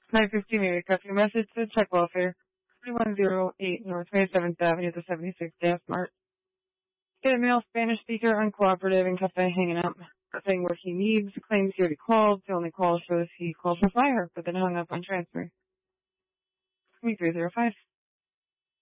9:15 may request a message to check welfare. 3108 North 27th Avenue, the 76 Gas Mart. Get a male Spanish speaker, uncooperative, and kept on hanging up. Saying what he needs, claims he already called. The only call shows he called for fire, but then hung up on transfer. 2305.